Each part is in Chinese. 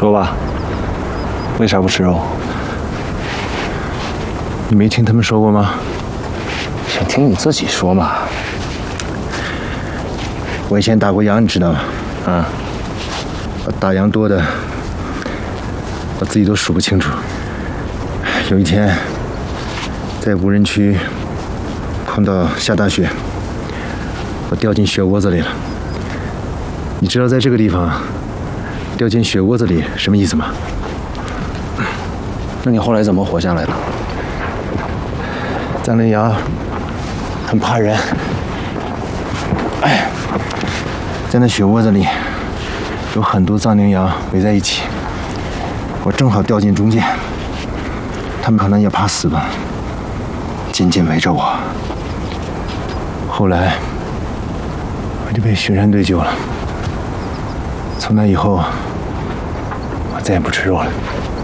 说吧，为啥不吃肉？ 你没听他们说过吗？ 想听你自己说嘛。 我以前打过羊，你知道吗？ 嗯， 我打羊多的，我自己都数不清楚。有一天，在无人区碰到下大雪，我掉进雪窝子里了。你知道在这个地方掉进雪窝子里什么意思吗？ 那你后来怎么活下来的？ 藏羚羊很怕人，在那雪窝子里有很多藏羚羊围在一起，我正好掉进中间，他们可能也怕死吧，紧紧围着我。后来我就被雪山队救了，从那以后我再也不吃肉了。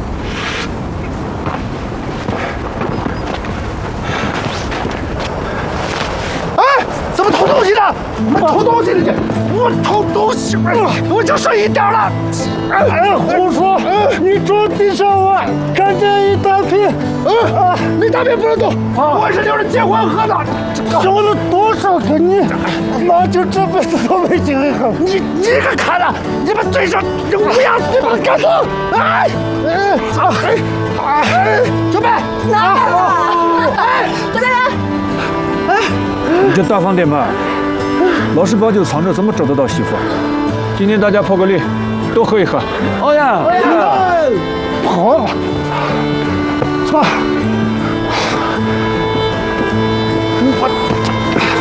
怎么偷东西的？偷东西的去！我偷东西，我就剩一点了。 胡说！你撞地上我看见一大片。 那大片不能动，我是留着结婚喝的。 收了多少个你？那就这辈子都没机会喝。 你个看的，你们嘴上有乌鸦，你们敢动？准备， 郭大人。 你这大方点吧，老实巴交藏着，怎么找得到媳妇？今天大家破个例，多喝一喝。 欧阳， 好，走吧。